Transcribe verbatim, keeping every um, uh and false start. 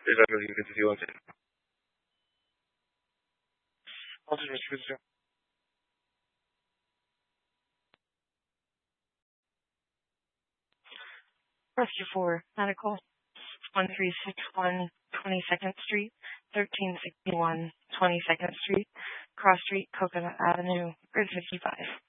Exactly, you can see one thing. Also, Mister Rescue four, medical, one three six one twenty-second Street, thirteen sixty-one twenty-second Street, Cross Street, Coconut Avenue, Grid fifty-five.